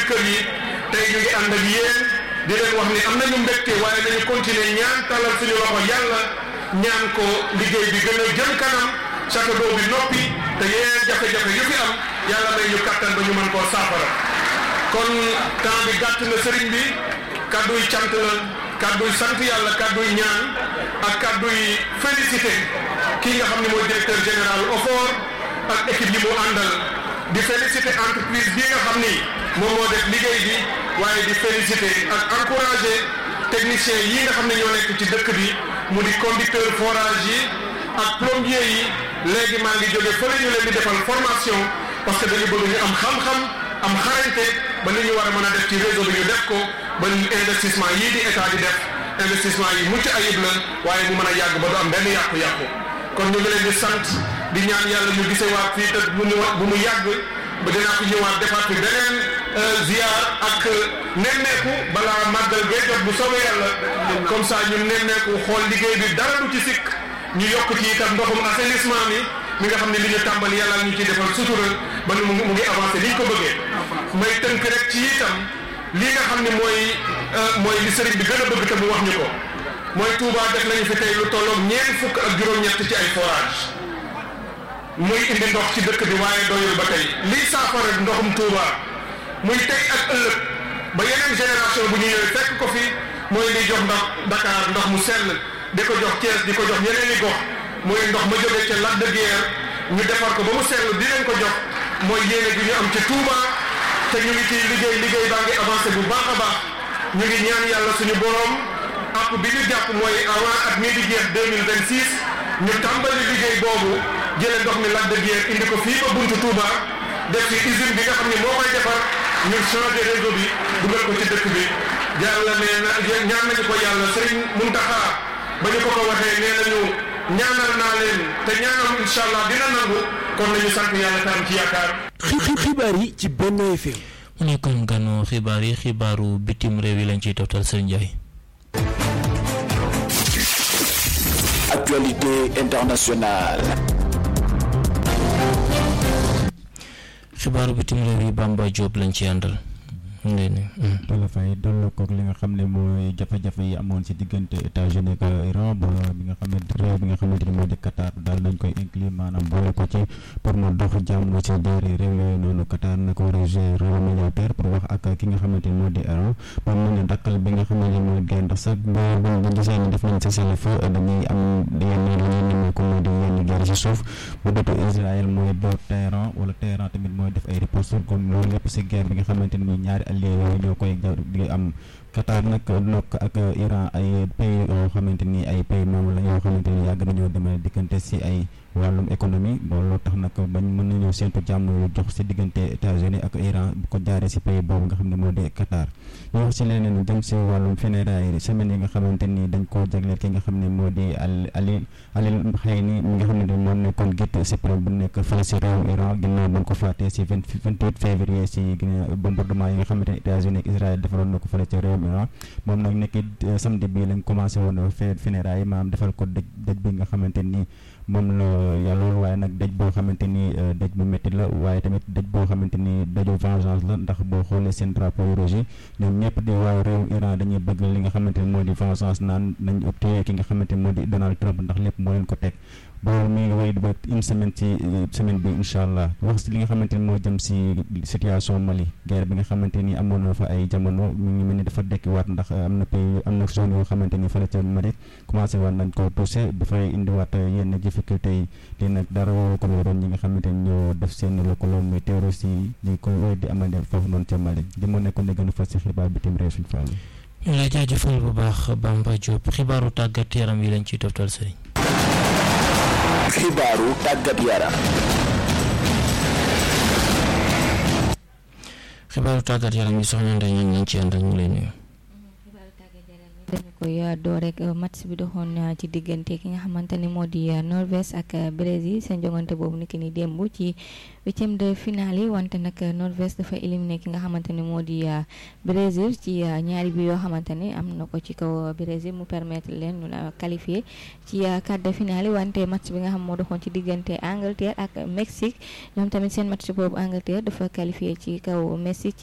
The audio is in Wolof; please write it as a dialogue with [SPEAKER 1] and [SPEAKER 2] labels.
[SPEAKER 1] biir kër yi tey ñu ngi ànd ak yéen di leen wax ni am nañu mbégte waaye nañu continuer ñaan talal suñu loxo yàlla ñaan ko liggéey bi gën a jëm kanam château d'eau bi noppi te yeneen jafe-jafe yu fi am yàlla may ñu kattan ba ñu mën koo saafara kon temps bi gàtt na sëriñ bi kàdduy cant la kàdduy sant yàlla kàdduy ñaan ak kàdduy félicité kii nga xam ne mooy directeur général OFOR ak équipe yi mu àndal di félicité entreprise bi nga xam ni moom moo def liggéey bi waaye di félicité ak encouragé technicien yi nga xam ne ñoo nekk ci dëkk bi mu di conducteur forage yi ak plombier yi léegi maa ngi jóge fële ñu leen di defal formation parce que dañu bëgg ñu am xam-xam am xarañte ba li ñu war a mën a def ci réseau bi ñu def ko ba investissement yii di état di def investissement yi mucc ayib la waaye mu mën a yàgg ba du am benn yàqu-yàqu kon ñu ngi leen di sant di ñaan yàlla ñu gisee waat fii te bu mu yàgg ba dinaa fi ñëwaat defaat fi beneen ziar ak nemmeeku balaa màggal gay jot bu soobee yàlla comme ça ñu nemmeeku xool liggéey bi dara du ci sikk ñu yokk ci itam ndoxum assainissement mi nga xam ne li ñu tàmbali yàlla ñu ciy defal sutura ba mu ngi avancé ni ñu ko bëggee may tënk rek ci itam li nga xam ne mooy li sëriñ bi gën a bëgg te mu wax ñu ko mooy Touba def nañu fi tey lu tolloog 26 ci ay forage muy indi ndox ci dëkk bi waaye doyul ba tey lii saafara ndoxum Touba muy tey ak ëllëg ba yeneen génération bu ñu ñëwee fekk ko fi mooy li jox ndox Dakar ndox mu sell di ko jox Thiès di ko jox yeneen i gox muy ndox ma jógee ca Lac de Guiers ñu defar ko ba mu sell di leen ko jox mooy yéene bi ñu am ci Touba te ñu ngi ci liggéey baa ngi avancé bu baax a baax ñu ngi ñaan yàlla suñu borom app bi ñu jàpp mooy avant at mii di jeex 2026 ñu tàmbali liggéey boobu jëlee ndox mi Lac de Guiers indi ko fii ba buntu Touba def ci usine bi nga xam ne moo koy defar ñu changé réseau bi dugal ko ci dëkk bi yàlla nee na ñaan nañu ko yàlla Serigne Mountakha ba ñu ko waxee nee nañu ñaanal naa leen te ñaanal incha allah dina nangu kon nañu sant yàlla tam ci yaakaar.
[SPEAKER 2] xibaar yi ci Benno FM.
[SPEAKER 3] mu nekkoon ganu xibaar yi xibaaru bitim réew yi lañ ciy toftal Serigne Ndiaye.
[SPEAKER 2] Actualité internationale.
[SPEAKER 3] xibaaru bitim réew yi Bamba Diop lañ ci àndal.
[SPEAKER 4] Talla Faye delloo koog li nga xam ne mooy jafe-jafe yi amoon si diggante États-Unis ak Iran ba bi nga xam ne réew bi nga xamante ni moo di Qatar daal nañ koy inclure maanaam boole ko ci pour mu dox jàmm ci biir réew yooyu noonu Qatar na ko war a jouer rôle militaire pour wax ak ki nga xamante ni moo di Iran moom mën na dakkal bi nga xamante ni moo di ndax sax bu gisee ni def nañ sa cessez-le-feu dañuy am yenn li ñuy nemee ko moo di yenn guerre si suuf bu dootu Israël mooy door Téhéran wala Téhéran tamit mooy def ay riposte comme loolu lépp si guerre bi nga xamante ni ñaari yooyu ñoo koy di am Qatar nag nokk ak Iran ay pays yoo xamante ni ay pays moom la yoo xamante ni yàgg nañoo demee diggante si ay wàllum économie loolu tax nag bañ mën nañoo séntu jàmm yu jox si diggante États-Unis ak Iran bu ko jaaree si pays boobu nga xam ne moo di Qatar ñu wax si leneen jëm si wàllum funérailles semaine yi nga xamante ni dañ koo jagleel ki nga xam ne moo di Ali Khamenei mi nga xam ne moom nekkoon guide suprême bu nekk fële si réew Iran ginnaaw buñ ko faatee si 28 février si bombardement yi nga xamante ni États-Unis ak Israël defaloon na ko fële si réew Iran moom nag nekk samedi bi lañ commencé woon funérailles yi maanaam defal ko dëj bi nga xamante ni moom la yàlla waaye nag dëj boo xamante ni dëj bu métti la waaye tamit dëj boo xamante ni dëju vengeance la ndax boo xoolee seen drapeau rouge yi ñoom ñëpp di waaw réew Iran dañuy bëgg li nga xamante ni moo di vengeance naan nañ opté ki nga xamante ni moo di Donald Trump ndax lépp moo leen ko teg boobu mi ngi wéy ba une semaine ci semaine bi incha allah wax si li nga xamante ni moo jëm si situation Mali guerre bi nga xamante ni amoon na fa ay jamono mi ngi mel ni dafa dekkiwaat ndax am na pays am na zone yoo xamante ni fële ca Mali commencé waat nañ ko touché dafay indiwaat yenn difficulté yi lii nag dara woo ko doon ñi nga xamante ni ñoo def seen lëkkaloo muy terroriste yi di ko wéy di amande foofu noonu ca Mali li moo nekkoon ne gën a fas si xibaar bitim réew suñu fàll.
[SPEAKER 3] ñu lay jaajëfal bu baax Bamba Diop xibaaru tàggat yaram yi lañ ciy toftal sëriñ.
[SPEAKER 2] xibaaru tàggat yaram.
[SPEAKER 3] xibaaru tàggat yaram yi soxna Ndeye ñu ngi ci àndal ñu lay nuyu.
[SPEAKER 5] dañu koy door rek match bi doxoon ci diggante ki nga xamante ni moo di Norvège ak Brésil seen jongante boobu niki ni démb ci 8e de finale yi wante nag Norvège dafa éliminé ki nga xamante ni moo di Brésil ci ñaari bi yoo xamante ni am na ko ci kaw Brésil mu permettre leen ñu la qualifié ci quart de finale yi wante match bi nga xam moo doxoon ci diggante Angleterre ak Mexique ñoom tamit seen match boobu Angleterre dafa qualifié ci kaw Mexique